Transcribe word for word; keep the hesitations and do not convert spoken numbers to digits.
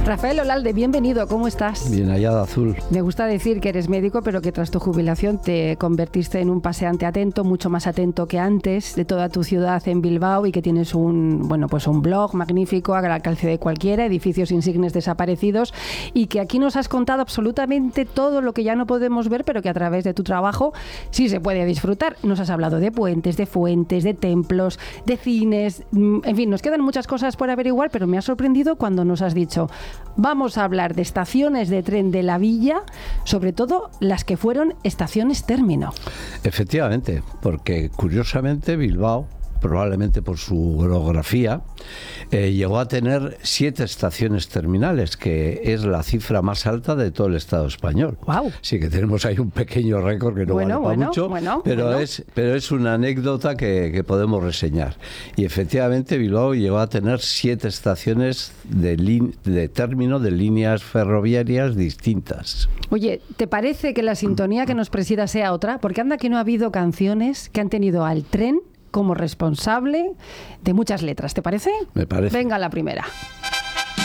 Rafael Olalde, bienvenido, ¿cómo estás? Bien hallada, Azul. Me gusta decir que eres médico, pero que tras tu jubilación te convertiste en un paseante atento, mucho más atento que antes, de toda tu ciudad en Bilbao, y que tienes un, bueno, pues un blog magnífico al alcance de cualquiera, edificios insignes desaparecidos, y que aquí nos has contado absolutamente todo lo que ya no podemos ver, pero que a través de tu trabajo sí se puede disfrutar. Nos has hablado de puentes, de fuentes, de templos, de cines, en fin, nos quedan muchas cosas por averiguar, pero me ha sorprendido cuando nos has dicho: vamos a hablar de estaciones de tren de la villa, sobre todo las que fueron estaciones término. Efectivamente, porque curiosamente Bilbao, probablemente por su orografía, eh, llegó a tener siete estaciones terminales, que es la cifra más alta de todo el Estado español. Wow. Sí que tenemos ahí un pequeño récord que no bueno, vale para bueno, mucho, bueno, pero, bueno. Es, pero es una anécdota que, que podemos reseñar. Y efectivamente Bilbao llegó a tener siete estaciones de, lin, de término de líneas ferroviarias distintas. Oye, ¿te parece que la sintonía que nos presida sea otra? Porque anda que no ha habido canciones que han tenido al tren como responsable de muchas letras, ¿te parece? Me parece. Venga, la primera.